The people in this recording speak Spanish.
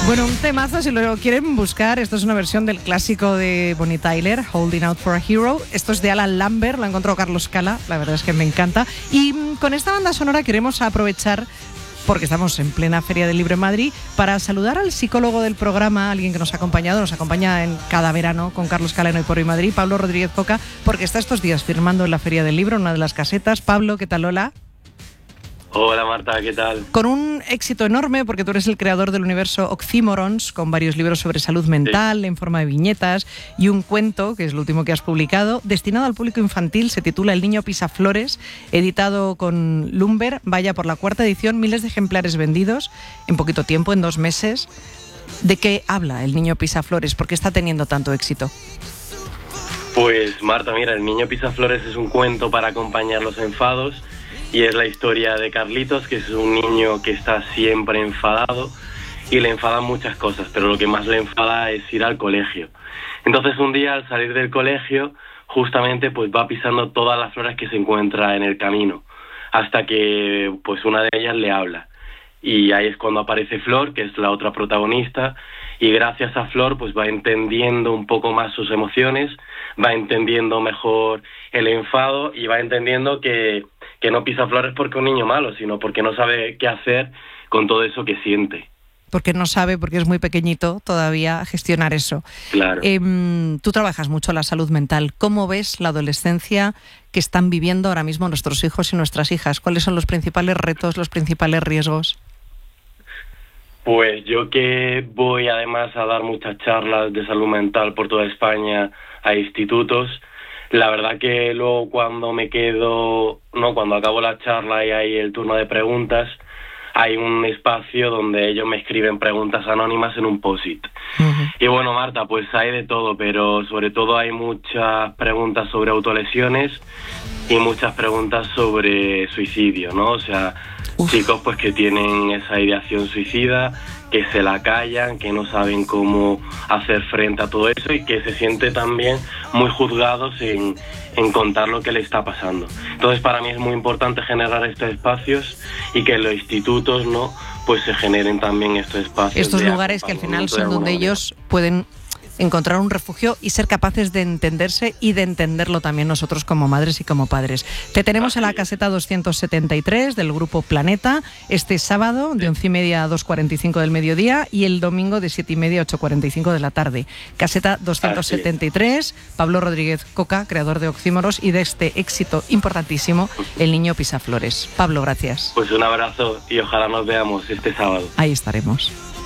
Bueno, un temazo, si lo quieren buscar. Esto es una versión del clásico de Bonnie Tyler, Holding Out for a Hero. Esto es de Alan Lambert, lo ha encontrado Carlos Cala, la verdad es que me encanta. Y con esta banda sonora queremos aprovechar, porque estamos en plena Feria del Libro en Madrid, para saludar al psicólogo del programa, alguien que nos acompaña en cada verano con Carlos Cala en Hoy por Hoy Madrid, Pablo Rodríguez Coca, porque está estos días firmando en la Feria del Libro, en una de las casetas. Pablo, ¿qué tal? Hola. Hola Marta, ¿qué tal? Con un éxito enorme, porque tú eres el creador del universo Oxymorons, con varios libros sobre salud mental, en forma de viñetas, y un cuento, que es lo último que has publicado, destinado al público infantil, se titula El niño pisa flores, editado con Lumber, vaya por la 4ª edición, miles de ejemplares vendidos en poquito tiempo, en 2 meses. ¿De qué habla El niño pisa flores? ¿Por qué está teniendo tanto éxito? Pues Marta, mira, El niño pisa flores es un cuento para acompañar los enfados. Y es la historia de Carlitos, que es un niño que está siempre enfadado y le enfadan muchas cosas, pero lo que más le enfada es ir al colegio. Entonces un día al salir del colegio, justamente pues va pisando todas las flores que se encuentra en el camino, hasta que pues una de ellas le habla. Y ahí es cuando aparece Flor, que es la otra protagonista, y gracias a Flor pues va entendiendo un poco más sus emociones, va entendiendo mejor el enfado y va entendiendo que no pisa flores porque es un niño malo, sino porque no sabe qué hacer con todo eso que siente. Porque no sabe, porque es muy pequeñito todavía, gestionar eso. Claro. Tú trabajas mucho la salud mental. ¿Cómo ves la adolescencia que están viviendo ahora mismo nuestros hijos y nuestras hijas? ¿Cuáles son los principales retos, los principales riesgos? Pues yo que voy además a dar muchas charlas de salud mental por toda España a institutos, la verdad que luego cuando cuando acabo la charla y hay el turno de preguntas, hay un espacio donde ellos me escriben preguntas anónimas en un post-it. Uh-huh. Y bueno, Marta, pues hay de todo, pero sobre todo hay muchas preguntas sobre autolesiones y muchas preguntas sobre suicidio, ¿no? O sea, chicos pues que tienen esa ideación suicida, que se la callan, que no saben cómo hacer frente a todo eso y que se sienten también muy juzgados en contar lo que le está pasando. Entonces para mí es muy importante generar estos espacios y que en los institutos, ¿no?, pues se generen también estos espacios. Estos lugares que al final son donde ellos pueden encontrar un refugio y ser capaces de entenderse y de entenderlo también nosotros como madres y como padres. Te tenemos en la caseta 273 del Grupo Planeta este sábado de 11:30 a 2:45 del mediodía y el domingo de 7:30 a 8:45 de la tarde. Caseta 273, Pablo Rodríguez Coca, creador de Oxymorons y de este éxito importantísimo, El niño pisa flores. Pablo, gracias. Pues un abrazo y ojalá nos veamos este sábado. Ahí estaremos.